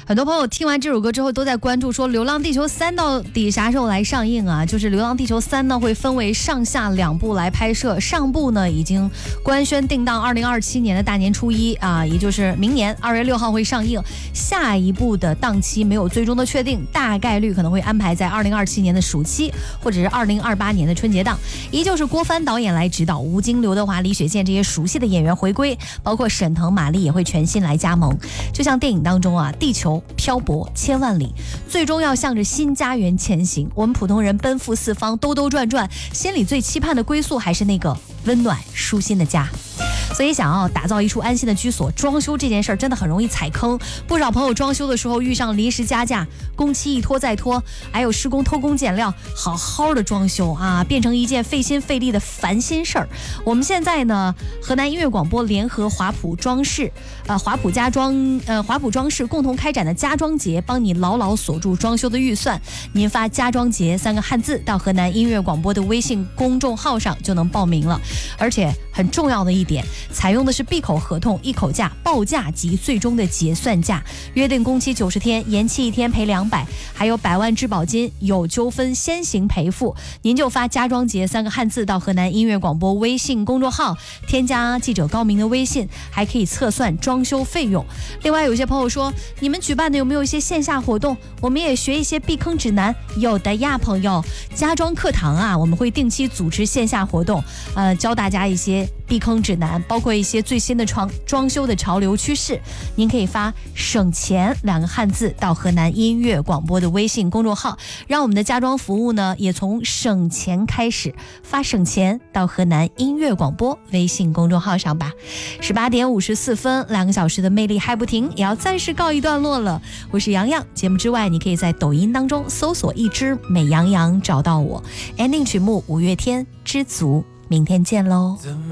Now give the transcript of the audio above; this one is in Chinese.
很多朋友听完这首歌之后都在关注说《流浪地球3》到底啥时候来上映啊？就是《流浪地球3》呢会分为上下2部来拍摄，上部呢已经官宣定档2027年的大年初一啊，也就是明年2月6号会上映。下一部的档期没有最终的确定，大概率可能会安排在2027年的暑期，或者是2028年的春节档。依旧是郭帆导演来指导，吴京、刘德华、李雪健这些熟悉的演员回归，包括沈腾、马丽也会全新来加盟。就像电影当中啊，地球漂泊千万里，最终要向着新家园前行。我们普通人奔赴四方，兜兜转转，心里最期盼的归宿还是那个温暖舒心的家。所以想要打造一处安心的居所，装修这件事儿真的很容易踩坑。不少朋友装修的时候遇上临时加价，工期一拖再拖，还有施工偷工减料，好好的装修啊，变成一件费心费力的烦心事儿。我们现在呢，河南音乐广播联合华普装饰、华普装饰共同开展的家装节，帮你牢牢锁住装修的预算。您发家装节3个汉字到河南音乐广播的微信公众号上就能报名了。而且很重要的一点，采用的是闭口合同，一口价，报价及最终的结算价，约定工期90天，延期1天赔200，还有100万质保金，有纠纷先行赔付。您就发家装节3个汉字到河南音乐广播微信公众号，添加记者高明的微信，还可以测算装修费用。另外有些朋友说，你们举办的有没有一些线下活动，我们也学一些避坑指南？有的呀朋友，家装课堂啊，我们会定期组织线下活动，教大家一些避坑指南，包括一些最新的装修的潮流趋势。您可以发省钱2个汉字到河南音乐广播的微信公众号，让我们的家装服务呢也从省钱开始，发省钱到河南音乐广播微信公众号上吧。18点54分，2个小时的魅力还不停，也要暂时告一段落了。我是洋洋，节目之外你可以在抖音当中搜索一只美羊羊找到我。 ending 曲目5月天知足，明天见喽。